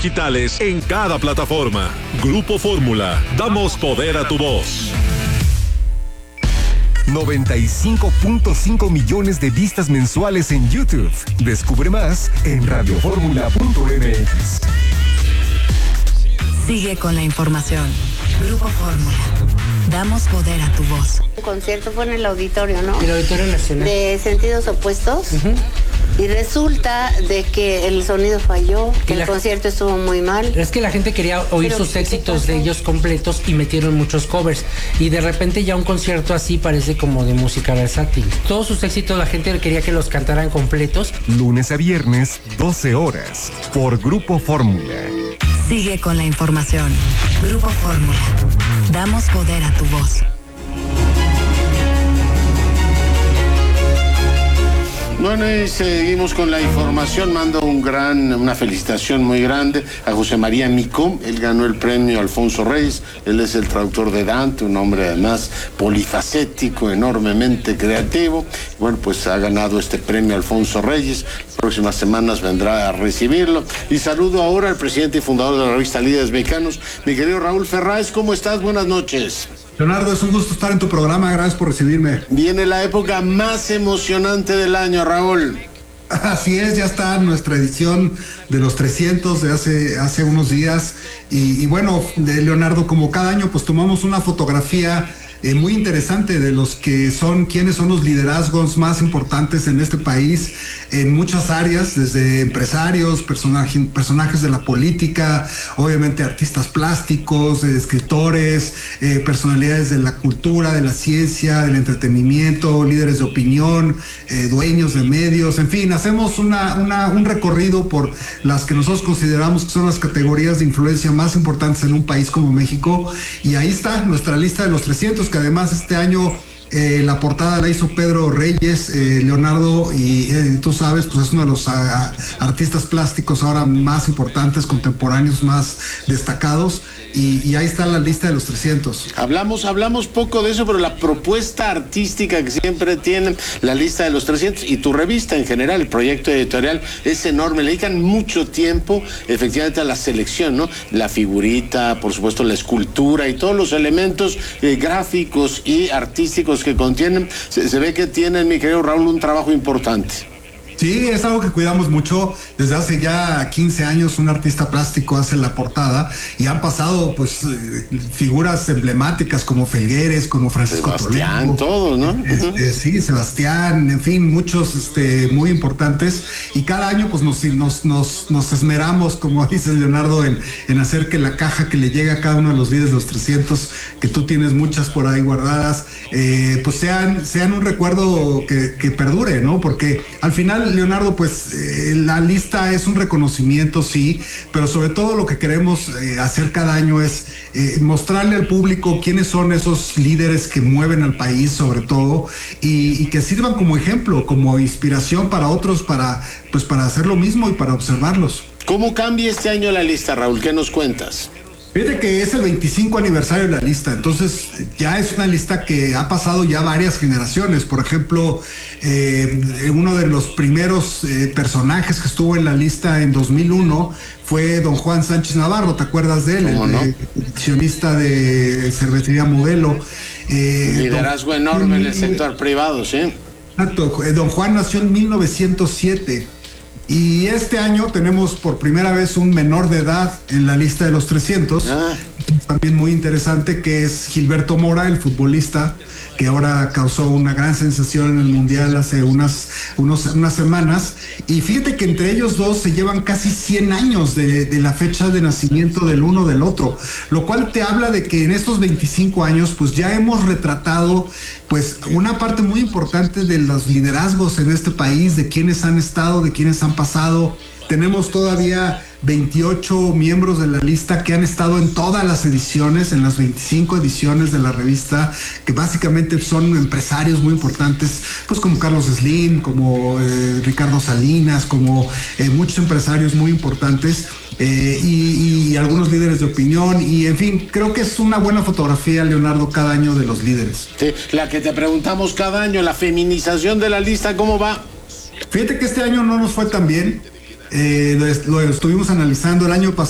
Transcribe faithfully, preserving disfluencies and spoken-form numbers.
digitales en cada plataforma. Grupo Fórmula, damos poder a tu voz. noventa y cinco punto cinco millones de vistas mensuales en YouTube. Descubre más en radio fórmula punto m x. Sigue con la información. Grupo Fórmula. Damos poder a tu voz. El concierto fue en el auditorio, ¿no? El Auditorio Nacional. De sentidos opuestos. Uh-huh. Y resulta de que el sonido falló, que la, el concierto estuvo muy mal. Es que la gente quería oír Pero, sus éxitos de ellos completos y metieron muchos covers. Y de repente ya un concierto así parece como de música versátil. Todos sus éxitos la gente quería que los cantaran completos. Lunes a viernes, doce horas, por Grupo Fórmula. Sigue con la información. Grupo Fórmula. Damos poder a tu voz. Bueno, y seguimos con la información. Mando un gran, una felicitación muy grande a José María Micó. Él ganó el premio Alfonso Reyes. Él es el traductor de Dante, un hombre además polifacético, enormemente creativo. Bueno, pues ha ganado este premio Alfonso Reyes. Las próximas semanas vendrá a recibirlo. Y saludo ahora al presidente y fundador de la revista Líderes Mexicanos, mi querido Raúl Ferráez. ¿Cómo estás? Buenas noches. Leonardo, es un gusto estar en tu programa, gracias por recibirme. Viene la época más emocionante del año, Raúl. Así es, ya está nuestra edición de los trescientos de hace, hace unos días. Y, y bueno, de Leonardo, como cada año, pues tomamos una fotografía eh, muy interesante de los que son, quiénes son los liderazgos más importantes en este país, en muchas áreas, desde empresarios, personaje, personajes de la política, obviamente artistas plásticos, eh, escritores, eh, personalidades de la cultura, de la ciencia, del entretenimiento, líderes de opinión, eh, dueños de medios, en fin, hacemos una, una, un recorrido por las que nosotros consideramos que son las categorías de influencia más importantes en un país como México, y ahí está nuestra lista de los trescientos, que además este año Eh, la portada la hizo Pedro Reyes, eh, Leonardo, y eh, tú sabes, pues es uno de los a, a, artistas plásticos ahora más importantes, contemporáneos más destacados, y, y ahí está la lista de los trescientos. Hablamos, hablamos poco de eso, pero la propuesta artística que siempre tienen la lista de los trescientos y tu revista en general, el proyecto editorial, es enorme. Le dedican mucho tiempo, efectivamente, a la selección, ¿no? La figurita, por supuesto, la escultura y todos los elementos eh, gráficos y artísticos que contienen. Se, se ve que tienen, mi querido Raúl, un trabajo importante. Sí, es algo que cuidamos mucho. Desde hace ya quince años un artista plástico hace la portada y han pasado pues eh, figuras emblemáticas como Felgueres, como Francisco Sebastián, todos, ¿no? Este, sí, Sebastián, en fin, muchos este, muy importantes, y cada año pues nos, nos, nos, nos esmeramos, como dice Leonardo, en, en hacer que la caja que le llega a cada uno de los líderes de los trescientos, que tú tienes muchas por ahí guardadas, eh, pues sean, sean un recuerdo que, que perdure, ¿no? Porque al final, Leonardo, pues eh, la lista es un reconocimiento, sí, pero sobre todo lo que queremos eh, hacer cada año es eh, mostrarle al público quiénes son esos líderes que mueven al país, sobre todo, y, y que sirvan como ejemplo, como inspiración para otros, para, pues, para hacer lo mismo y para observarlos. ¿Cómo cambia este año la lista, Raúl? ¿Qué nos cuentas? Fíjate que es el veinticinco aniversario de la lista, entonces ya es una lista que ha pasado ya varias generaciones. Por ejemplo, eh, uno de los primeros eh, personajes que estuvo en la lista en dos mil uno fue don Juan Sánchez Navarro, ¿te acuerdas de él? ¿Cómo no? El accionista de Cervecería Modelo. Eh, Liderazgo don, enorme en el sector privado, ¿sí? Exacto, don Juan nació en mil novecientos siete. Y este año tenemos por primera vez un menor de edad en la lista de los trescientos, ah. También muy interesante, que es Gilberto Mora, el futbolista, que ahora causó una gran sensación en el Mundial hace unas, unos, unas semanas. Y fíjate que entre ellos dos se llevan casi cien años de, de la fecha de nacimiento del uno del otro, lo cual te habla de que en estos veinticinco años pues ya hemos retratado pues una parte muy importante de los liderazgos en este país, de quienes han estado, de quienes han pasado. Tenemos todavía veintiocho miembros de la lista que han estado en todas las ediciones, en las veinticinco ediciones de la revista, que básicamente son empresarios muy importantes, pues como Carlos Slim, como eh, Ricardo Salinas, como eh, muchos empresarios muy importantes, eh, y, y algunos líderes de opinión, y en fin, creo que es una buena fotografía, Leonardo, cada año de los líderes. Sí, la que te preguntamos cada año, la feminización de la lista, ¿cómo va? Fíjate que este año no nos fue tan bien. Eh, lo, lo estuvimos analizando el año pasado.